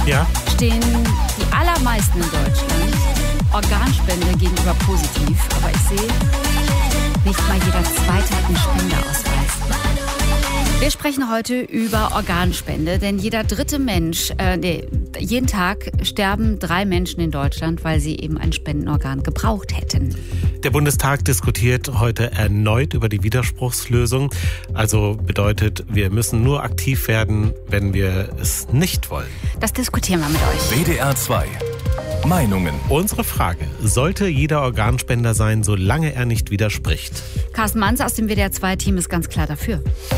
Ja. stehen die allermeisten in Deutschland Organspende gegenüber positiv. Aber ich sehe, nicht mal jeder Zweite hat einen Spendeausweis. Wir sprechen heute über Organspende, denn jeden Tag sterben 3 Menschen in Deutschland, weil sie eben ein Spendenorgan gebraucht hätten. Der Bundestag diskutiert heute erneut über die Widerspruchslösung. Also bedeutet, wir müssen nur aktiv werden, wenn wir es nicht wollen. Das diskutieren wir mit euch. WDR 2. Meinungen. Unsere Frage: Sollte jeder Organspender sein, solange er nicht widerspricht? Carsten Manz aus dem WDR 2-Team ist ganz klar dafür.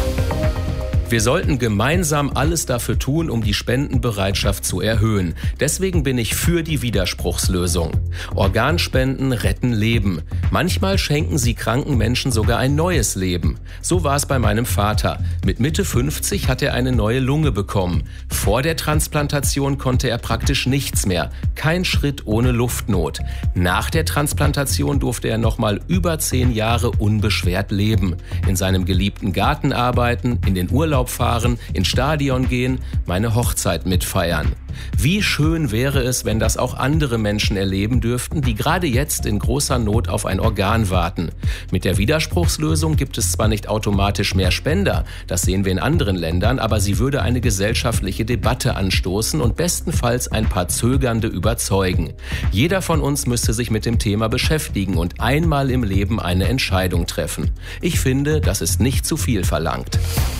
Wir sollten gemeinsam alles dafür tun, um die Spendenbereitschaft zu erhöhen. Deswegen bin ich für die Widerspruchslösung. Organspenden retten Leben. Manchmal schenken sie kranken Menschen sogar ein neues Leben. So war es bei meinem Vater. Mit Mitte 50 hat er eine neue Lunge bekommen. Vor der Transplantation konnte er praktisch nichts mehr. Kein Schritt ohne Luftnot. Nach der Transplantation durfte er nochmal über 10 Jahre unbeschwert leben. In seinem geliebten Garten arbeiten, in den Urlaub fahren, ins Stadion gehen, meine Hochzeit mitfeiern. Wie schön wäre es, wenn das auch andere Menschen erleben dürften, die gerade jetzt in großer Not auf ein Organ warten. Mit der Widerspruchslösung gibt es zwar nicht automatisch mehr Spender, das sehen wir in anderen Ländern, aber sie würde eine gesellschaftliche Debatte anstoßen und bestenfalls ein paar Zögernde überzeugen. Jeder von uns müsste sich mit dem Thema beschäftigen und einmal im Leben eine Entscheidung treffen. Ich finde, das ist nicht zu viel verlangt.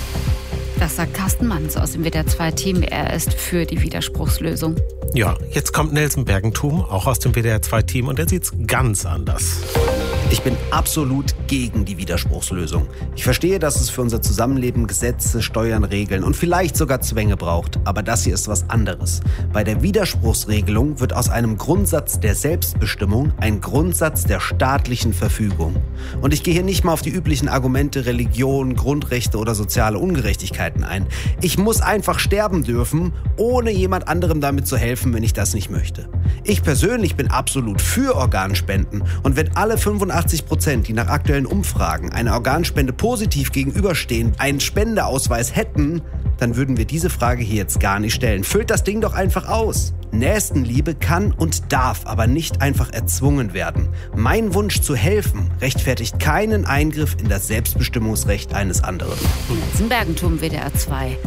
Das sagt Carsten Manz aus dem WDR 2-Team. Er ist für die Widerspruchslösung. Ja, jetzt kommt Nelson Bergentum, auch aus dem WDR 2-Team, und er sieht's ganz anders. Ich bin absolut gegen die Widerspruchslösung. Ich verstehe, dass es für unser Zusammenleben Gesetze, Steuern, Regeln und vielleicht sogar Zwänge braucht. Aber das hier ist was anderes. Bei der Widerspruchsregelung wird aus einem Grundsatz der Selbstbestimmung ein Grundsatz der staatlichen Verfügung. Und ich gehe hier nicht mal auf die üblichen Argumente Religion, Grundrechte oder soziale Ungerechtigkeiten ein. Ich muss einfach sterben dürfen, ohne jemand anderem damit zu helfen, wenn ich das nicht möchte. Ich persönlich bin absolut für Organspenden. Und wenn alle 85%, die nach aktuellen Umfragen einer Organspende positiv gegenüberstehen, einen Spendeausweis hätten, dann würden wir diese Frage hier jetzt gar nicht stellen. Füllt das Ding doch einfach aus. Nächstenliebe kann und darf aber nicht einfach erzwungen werden. Mein Wunsch zu helfen rechtfertigt keinen Eingriff in das Selbstbestimmungsrecht eines anderen. Nelson Bergentum, WDR 2.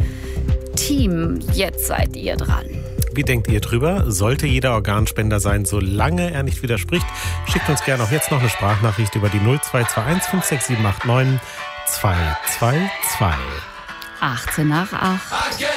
Team, jetzt seid ihr dran. Wie denkt ihr drüber? Sollte jeder Organspender sein, solange er nicht widerspricht? Schickt uns gerne auch jetzt noch eine Sprachnachricht über die 0221 56789 222. 18 nach 8.